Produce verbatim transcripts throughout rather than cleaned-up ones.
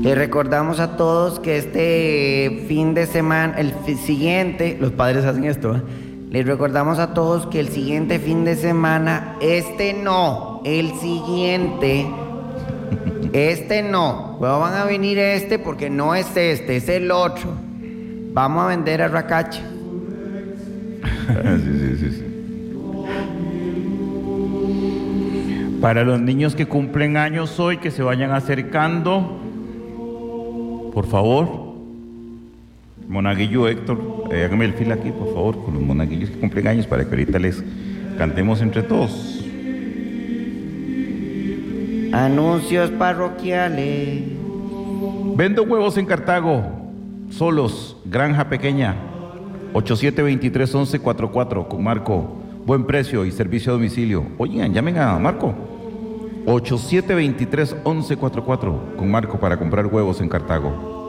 Les recordamos a todos que este fin de semana, el fi- siguiente, los padres hacen esto, ¿eh? Les recordamos a todos que el siguiente fin de semana, este no, el siguiente, este no, luego van a venir este porque no es este, es el otro. Vamos a vender a Racacha. Sí, sí, sí, sí. Para los niños que cumplen años hoy, que se vayan acercando, por favor. Monaguillo Héctor, eh, hágame el fila aquí, por favor, con los monaguillos que cumplen años para que ahorita les cantemos entre todos. Anuncios parroquiales. Vendo huevos en Cartago, solos, granja pequeña, ocho siete dos tres, once cuarenta y cuatro, con Marco, buen precio y servicio a domicilio. Oigan, llamen a Marco, ocho siete dos tres, once cuarenta y cuatro, con Marco para comprar huevos en Cartago.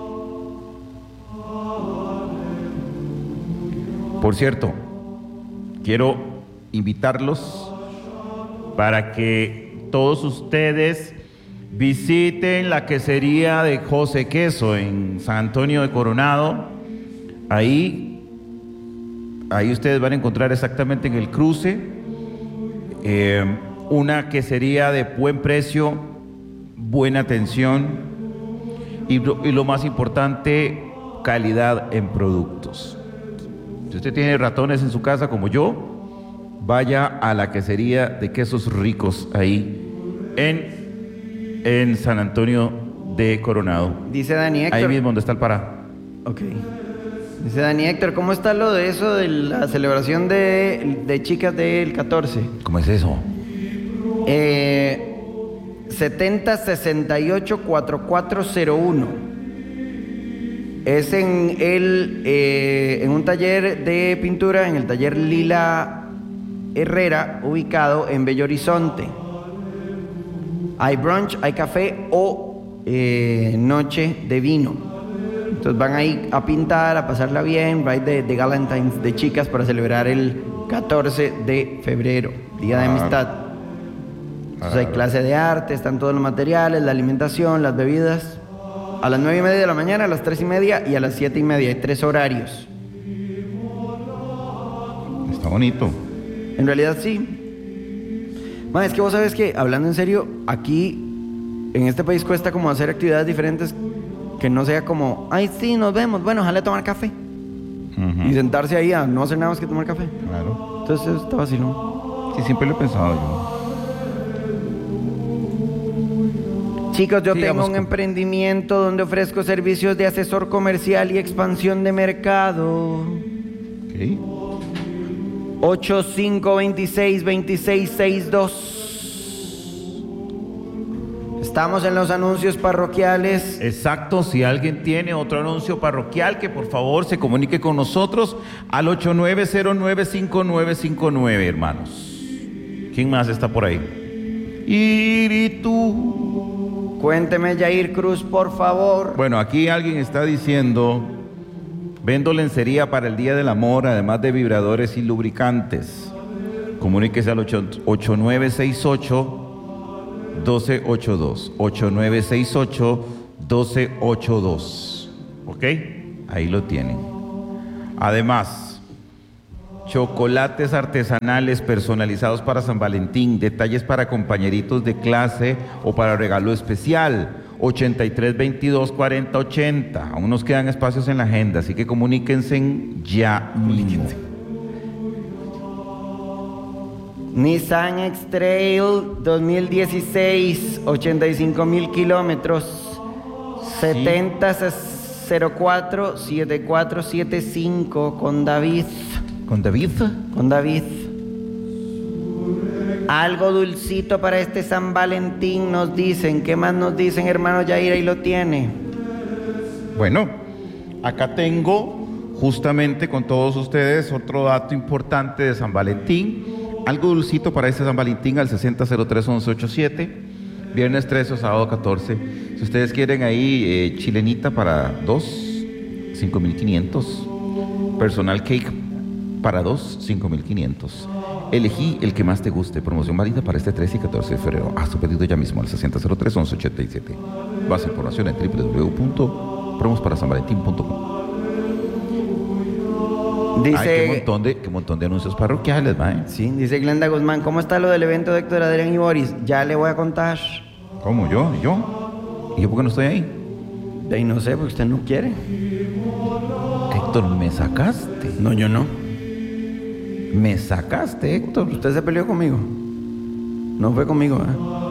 Por cierto, quiero invitarlos para que todos ustedes visiten la quesería de José Queso en San Antonio de Coronado. Ahí, ahí ustedes van a encontrar exactamente en el cruce eh, una quesería de buen precio, buena atención y, y lo más importante, calidad en productos. Si usted tiene ratones en su casa como yo, vaya a la quesería de quesos ricos ahí en, en San Antonio de Coronado. Dice Dani Héctor. Ahí mismo donde está el Pará. Ok. Dice Dani Héctor, ¿cómo está lo de eso de la celebración de, de chicas del catorce? ¿Cómo es eso? Eh, setenta sesenta y ocho cuarenta y cuatro cero uno. Es en el eh, en un taller de pintura, en el taller Lila Herrera, ubicado en Bello Horizonte. Hay brunch, hay café o eh, noche de vino. Entonces van ahí a pintar, a pasarla bien, right de, de Galentine's de chicas para celebrar el catorce de febrero, Día de Ah. Amistad. Entonces hay clase de arte, están todos los materiales, la alimentación, las bebidas. A las nueve y media de la mañana, a las tres y media y a las siete y media. Hay tres horarios. Está bonito. En realidad sí. Ma, es que vos sabes que, hablando en serio, aquí en este país cuesta como hacer actividades diferentes que no sea como, ay sí, nos vemos, bueno, ojalá tomar café. Uh-huh. Y sentarse ahí a no hacer nada más que tomar café. Claro. Entonces está vacilón. Sí, siempre lo he pensado yo. Chicos, yo Sigamos tengo un con- emprendimiento donde ofrezco servicios de asesor comercial y expansión de mercado. Ok. ocho cinco dos seis dos seis seis dos. Estamos en los anuncios parroquiales. Exacto, si alguien tiene otro anuncio parroquial, que por favor se comunique con nosotros al ocho nueve cero nueve cinco nueve cinco nueve, hermanos. ¿Quién más está por ahí? Y tú. Cuénteme, Yair Cruz, por favor. Bueno, aquí alguien está diciendo, vendo lencería para el Día del Amor, además de vibradores y lubricantes. Comuníquese al ocho nueve seis ocho, uno dos ocho dos. ocho nueve seis ocho, uno dos ocho dos. ¿Ok? Ahí lo tienen. Además, chocolates artesanales personalizados para San Valentín, detalles para compañeritos de clase o para regalo especial. ochenta y tres veintidós cuarenta ochenta. Aún nos quedan espacios en la agenda, así que comuníquense ya mismo. Nissan X-Trail dos mil dieciséis, ochenta y cinco mil kilómetros. setenta cero cuatro siete cuatro siete cinco con David. ¿Con David? Con David. Algo dulcito para este San Valentín nos dicen. ¿Qué más nos dicen, hermano Yair? Ahí lo tiene. Bueno, acá tengo justamente con todos ustedes otro dato importante de San Valentín. Algo dulcito para este San Valentín al sesenta cero tres once ochenta y siete. Viernes trece o sábado catorce. Si ustedes quieren ahí eh, chilenita para dos, cinco mil quinientos. Personal cake para dos, cinco mil quinientos. Elegí el que más te guste. Promoción válida para este trece y catorce de febrero. Haz tu pedido ya mismo al sesenta cero tres once ochenta y siete. Más información en doble u doble u doble u punto promos para san valentín punto com. Dice, Ay, qué montón de, qué montón de anuncios parroquiales, mae. sí, dice Glenda Guzmán, ¿cómo está lo del evento de Héctor, Adrián y Boris? Ya le voy a contar. ¿Cómo? ¿Yo? ¿Y yo? ¿Y yo por qué no estoy ahí? De ahí no sé, porque usted no quiere. Héctor, me sacaste. No, yo no. Me sacaste, Héctor. Usted se peleó conmigo. No fue conmigo, ¿eh?